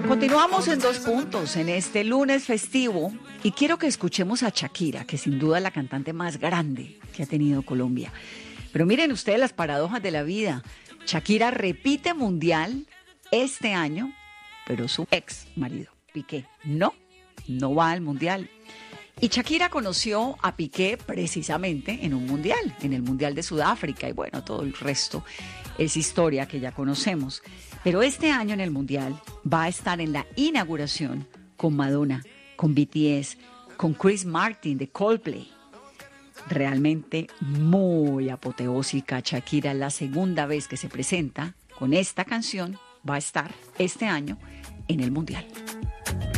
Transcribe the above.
Continuamos en Dos Puntos en este lunes festivo y quiero que escuchemos a Shakira, que sin duda es la cantante más grande que ha tenido Colombia. Pero miren ustedes las paradojas de la vida. Shakira repite mundial este año, pero su ex marido, Piqué, no va al mundial. Y Shakira conoció a Piqué precisamente en un mundial, en el Mundial de Sudáfrica, y bueno, todo el resto es historia que ya conocemos. Pero este año en el mundial va a estar en la inauguración con Madonna, con BTS, con Chris Martin de Coldplay. Realmente muy apoteósica Shakira, la segunda vez que se presenta con esta canción, va a estar este año en el mundial.